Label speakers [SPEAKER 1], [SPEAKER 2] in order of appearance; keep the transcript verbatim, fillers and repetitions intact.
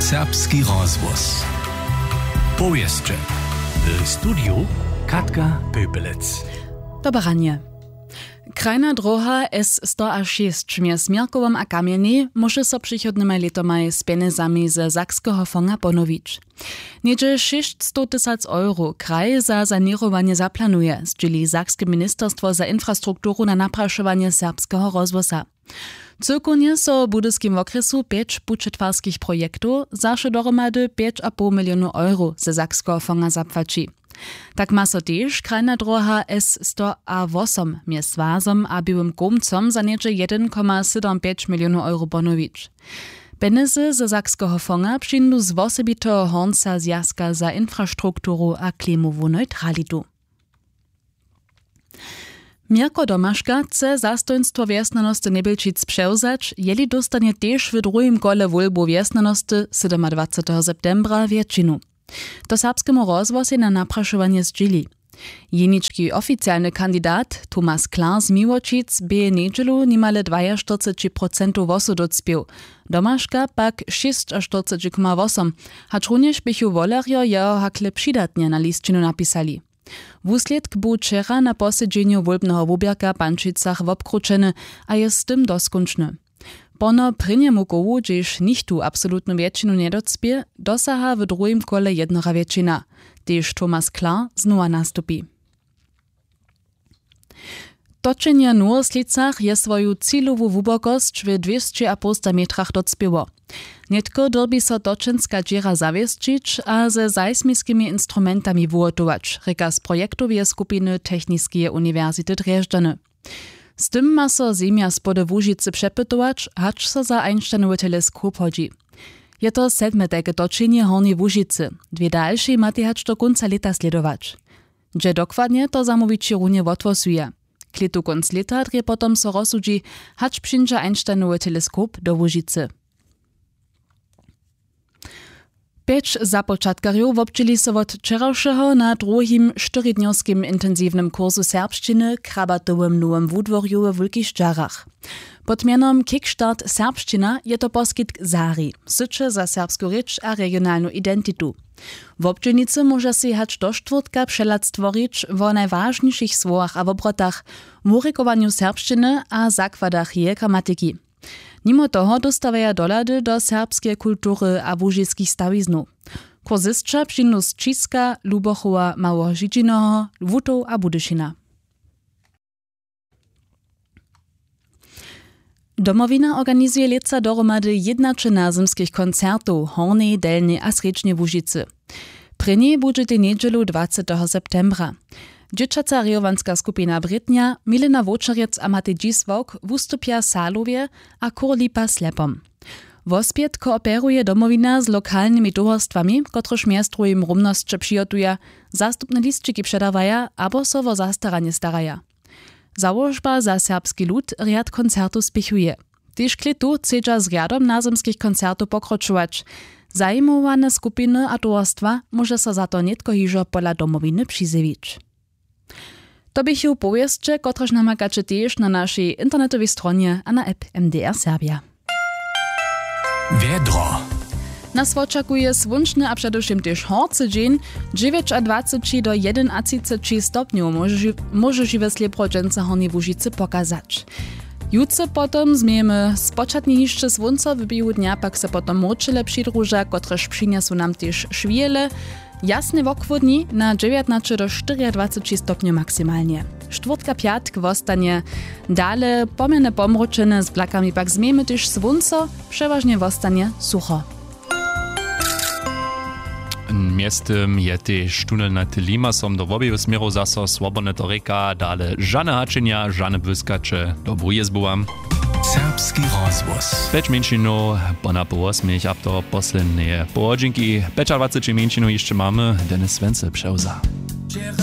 [SPEAKER 1] Serbski rozvoz. Powieszcze. W studiu Katka Pöpelec.
[SPEAKER 2] Dobranie. Krajna droha S sto šest mjez Mirkovom a Kamieni może so przychodnymi letami z pieniędzami ze Sakskiego fonda ponowić. Niedzie sześćset tysięcy euro kraj za sanirowanie zaplanuje, zdzieli Sakskie Ministerstwo za infrastrukturu na napraszowanie serbskiego rozwoza. Cyrkunie so w budyskim okresu pięć budżetwarskich projektów zasze dohromady pięć i pół milionu euro ze Sakskiego fonda zapłaci. Tak ma so też krajna droha S sto osiem mjez Wazom a Biłym Gomcom za niedzie jeden przecinek siedem pięć milionu euro ponowić. Pieniądze ze Sakskiego fonda przyjdą z osobitego hornca zjazka za infrastrukturu a klimową neutralitu. Mirko Domaszka chce zastojnstwo wjesnanosti Nebelčic převzać, jeli dostanie też w drugim kole wolbu wjesnanosti dwudziestego siódmego septembra wieczinu. To serbskiemu rozwozie na napraszowanie zdzieli. Jeniczki oficjalny kandidat Tomasz Klar z Miłočic by niedzielu nimale czterdzieści dwa procent wosu docpił. Domaszka pak czterdzieści sześć przecinek osiem, hacz również bychu wolerjo jeho hakle przydatnie na listčinu napisali. Wusledk był wczera na posiedzeniu wolbnego wubierka w Pančicach wobkruczeny, a jest z tym doskonczny. Pono pryniemu kołu, gdzież nichtu absolutną wieczinu nie docpie, dosaha w drugim kole jednora wieczina. Też Tomasz Klar znowa nastupi. Toczenie na Nurslicach je swoją cílovú wubokost w dwieście a pół metrach docpieło. Netko derbi so točenska dżera zawieszczyć, a ze seismickimi instrumentami wuotować, reka z projektowej skupiny Techniskie Uniwersity Drjeżdżany. Z tym ma so Zemja spode Łužicy przepytować, hacz so za Einsteinowy teleskop chodzi. Je to sedme takie toczenie Hornej Łužicy, dwie dalsze mati hacz do końca leta sledować. Gdzie dokładnie to zamówicie runie wotwosuje. Klitu konc leta drie potom so rozsudzi, hacz przyjdzie Einsteinowy teleskop do Łužicy. Pięć započatkarjów wobczyli so od wczorajszego na drugim czterodniowskim intensywnym kursu serbszczyny krabatowym nowym wudworju w Wielkich Żarach. Pod mianom Kickstart Serbszczyna je to poskitk Zari, sycze za serbską rzecz a regionalną identitu. W obczynicy może si hacz do czwartka przelat stworzyć o najważniejszych słowach a obrotach, w urykowaniu serbszczyny a zakładach jej gramatyki. Mimo toho dostawaja dolady do serbskiej kultury a łužickich stawiznów. Kursystka przyjdą z Čiska, Lubochowa, Małożidzinoho, Lwutów a Budyšina. Domowina organizuje leca dohromady jednaczyna zimskich koncertów Hornej, Delnej a Srednjej Łužicy. Prynie będzie tej niedzielu dwudziestego septembra. Dziewczata rjowanska skupina Brytnia, Milena Wočerec a Matej Dziswok wystupia Salowie a Kurlipa Slepom. Wospiet kooperuje domowina z lokalnymi towarstwami, kotreż miasto im rumnosće přijotuje, zastupne listčiki předavaja abo so vo zastaranie staraja. Założba za serbski lud riad koncertu spichuje. Tyż klitu chcedža z riadom nazemskich koncertów pokročować. Zajmowane skupiny a towarstwa może so za to netko hižo pola domowiny přizewić. To bychu powieszcze, kotreż namakacie też na naszej internetowej stronie a na app M D R Serbia.
[SPEAKER 1] Wiedro.
[SPEAKER 2] Nas oczekuje słoneczny a przedewším też horcy dzień, dwadzieścia dziewięć do jedenaście stopniów może, może żywe sleprodżence Hornej Łužicy pokazać. Jutce potom zmiemy spočatnie niższe słońce, w biegu dnia pak se potom moczyle przydruża, kotreż przyniosą nam też szwiele, jasne wokwodni na dziewiętnaście do dwudziestu stopniów maksymalnie. Czwartka piatk wostanie dale pomierne pomročene z blakami pak zmiemy też słońce, przeważnie wostanie sucho.
[SPEAKER 3] Miestem je też tunel na Limasom do obieju smerów zaso swobodne to reka, dale żane haczenia, żane błyskacze, dobru jezbu wam.
[SPEAKER 1] Serbski rozvoz.
[SPEAKER 3] Peć mięčinu, bona po osmich, ab to poslednie pohodzinki. Peć a dwadzieścia mięčinu jeszcze mamy, Denis Svence převza.